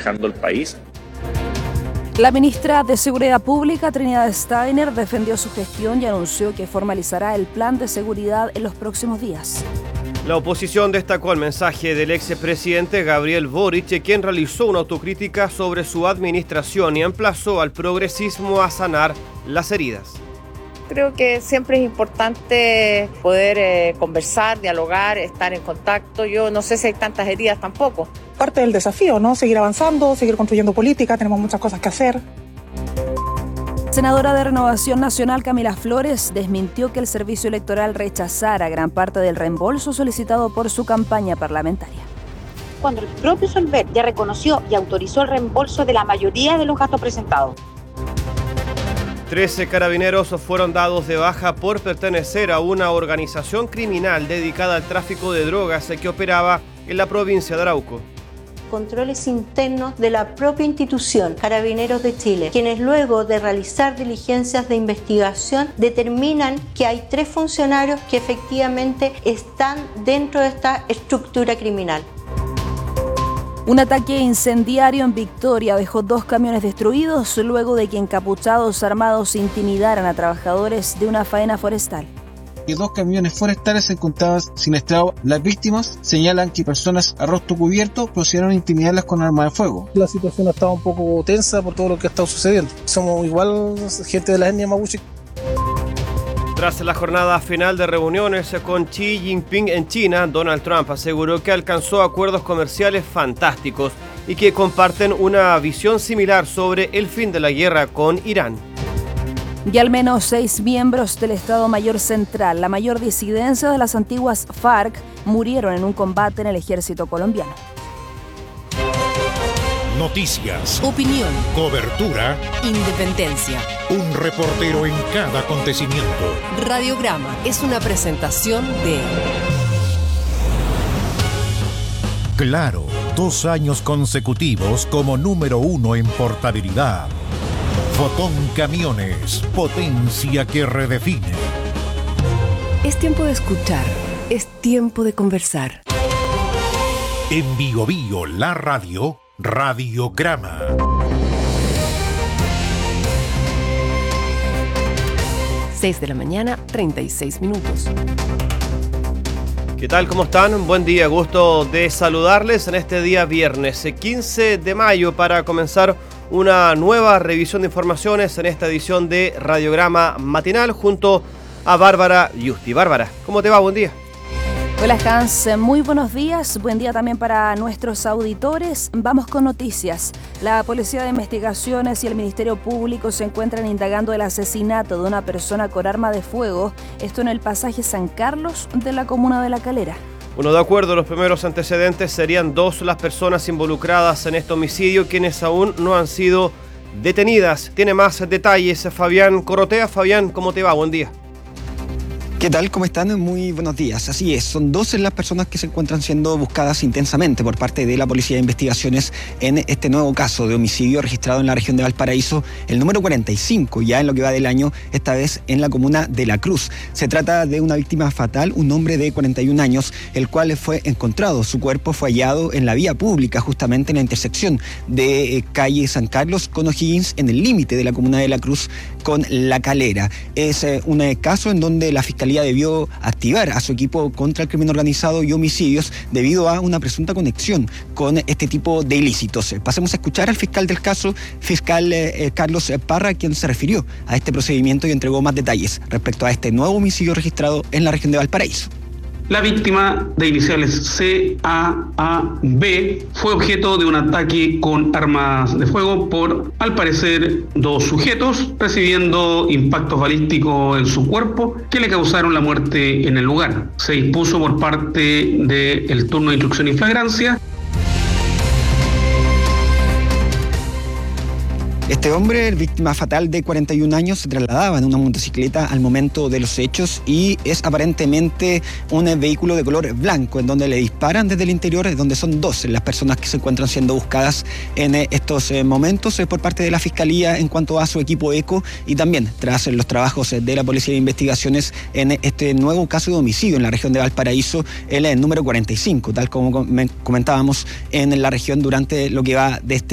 dejando el país. La ministra de Seguridad Pública, Trinidad Steiner, defendió su gestión y anunció que formalizará el plan de seguridad en los próximos días. La oposición destacó el mensaje del expresidente Gabriel Boric, quien realizó una autocrítica sobre su administración y emplazó al progresismo a sanar las heridas. Creo que siempre es importante poder conversar, dialogar, estar en contacto. Yo no sé si hay tantas heridas tampoco. Parte del desafío, ¿no? Seguir avanzando, seguir construyendo política, tenemos muchas cosas que hacer. Senadora de Renovación Nacional Camila Flores desmintió que el servicio electoral rechazara gran parte del reembolso solicitado por su campaña parlamentaria. Cuando el propio Solver ya reconoció y autorizó el reembolso de la mayoría de los gastos presentados. 13 carabineros fueron dados de baja por pertenecer a una organización criminal dedicada al tráfico de drogas que operaba en la provincia de Arauco. Controles internos de la propia institución, Carabineros de Chile, quienes luego de realizar diligencias de investigación determinan que hay 3 funcionarios que efectivamente están dentro de esta estructura criminal. Un ataque incendiario en Victoria dejó 2 camiones destruidos luego de que encapuchados armados intimidaran a trabajadores de una faena forestal. Que 2 camiones forestales se encontraban siniestrados. Las víctimas señalan que personas a rostro cubierto procedieron a intimidarlas con armas de fuego. La situación ha estado un poco tensa por todo lo que ha estado sucediendo. Somos igual gente de la etnia mapuche. Tras la jornada final de reuniones con Xi Jinping en China, Donald Trump aseguró que alcanzó acuerdos comerciales fantásticos y que comparten una visión similar sobre el fin de la guerra con Irán. Y al menos 6 miembros del Estado Mayor Central, la mayor disidencia de las antiguas FARC, murieron en un combate en el ejército colombiano. Noticias, opinión, cobertura, independencia. Un reportero en cada acontecimiento. Radiograma es una presentación de Claro, 2 años consecutivos como número 1 en portabilidad. Fotón Camiones, potencia que redefine. Es tiempo de escuchar, es tiempo de conversar. En Bio Bio, la radio, Radiograma. De la mañana, 36 minutos. ¿Qué tal? ¿Cómo están? Buen día, gusto de saludarles en este día viernes 15 de mayo para comenzar una nueva revisión de informaciones en esta edición de Radiograma Matinal junto a Bárbara Yusti. Bárbara, ¿cómo te va? Buen día. Hola Hans, muy buenos días, buen día también para nuestros auditores. Vamos con noticias. La Policía de Investigaciones y el Ministerio Público se encuentran indagando el asesinato de una persona con arma de fuego, esto en el pasaje San Carlos de la comuna de La Calera. Bueno, de acuerdo a los primeros antecedentes, serían 2 las personas involucradas en este homicidio, quienes aún no han sido detenidas. Tiene más detalles Fabián Corrotea. Fabián, ¿cómo te va? Buen día. ¿Qué tal? ¿Cómo están? Muy buenos días. Así es, son 12 las personas que se encuentran siendo buscadas intensamente por parte de la Policía de Investigaciones en este nuevo caso de homicidio registrado en la región de Valparaíso, el número 45, ya en lo que va del año, esta vez en la comuna de La Cruz. Se trata de una víctima fatal, un hombre de 41 años, el cual fue encontrado. Su cuerpo fue hallado en la vía pública, justamente en la intersección de calle San Carlos con O'Higgins, en el límite de la comuna de La Cruz con La Calera. Es un caso en donde la Fiscalía debió activar a su equipo contra el crimen organizado y homicidios debido a una presunta conexión con este tipo de ilícitos. Pasemos a escuchar al fiscal del caso, fiscal Carlos Parra, quien se refirió a este procedimiento y entregó más detalles respecto a este nuevo homicidio registrado en la región de Valparaíso. La víctima, de iniciales CAAB, fue objeto de un ataque con armas de fuego por, al parecer, 2 sujetos, recibiendo impactos balísticos en su cuerpo que le causaron la muerte en el lugar. Se dispuso por parte del turno de instrucción y flagrancia. Este hombre, víctima fatal de 41 años, se trasladaba en una motocicleta al momento de los hechos y es aparentemente un vehículo de color blanco en donde le disparan desde el interior, donde son 12 las personas que se encuentran siendo buscadas en estos momentos por parte de la Fiscalía en cuanto a su equipo ECO y también tras los trabajos de la Policía de Investigaciones en este nuevo caso de homicidio en la región de Valparaíso, el número 45, tal como comentábamos en la región durante lo que va de este